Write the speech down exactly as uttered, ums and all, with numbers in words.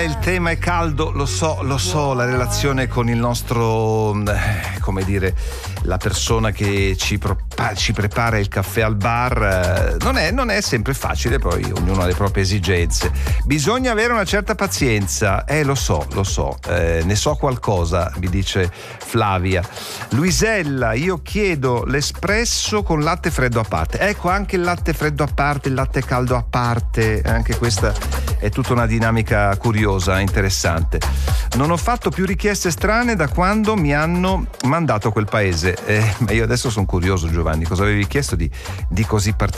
il tema è caldo, lo so, lo so, la relazione con il nostro, eh, come dire, la persona che ci, pro, ci prepara il caffè al bar, eh, non, è, non è sempre facile, poi ognuno ha le proprie esigenze. Bisogna avere una certa pazienza, eh lo so, lo so, eh, ne so qualcosa, mi dice Flavia. Luisella, io chiedo l'espresso con latte freddo a parte. Ecco, anche il latte freddo a parte, il latte caldo a parte, anche questa è tutta una dinamica curiosa, interessante. Non ho fatto più richieste strane da quando mi hanno mandato a quel paese. Eh, ma io adesso sono curioso, Giovanni, cosa avevi chiesto di, di così particolare?